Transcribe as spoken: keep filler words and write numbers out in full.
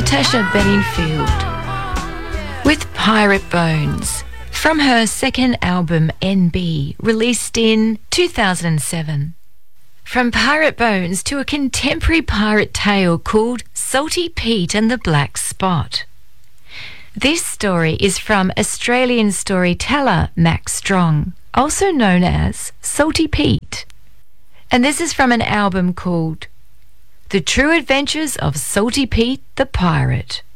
Natasha Bedingfield with Pirate Bones from her second album N B, released in two thousand seven. From Pirate Bones to a contemporary pirate tale called Salty Pete and the Black Spot. This story is from Australian storyteller Max Strong, also known as Salty Pete. And this is from an album called The True Adventures of Salty Pete the Pirate.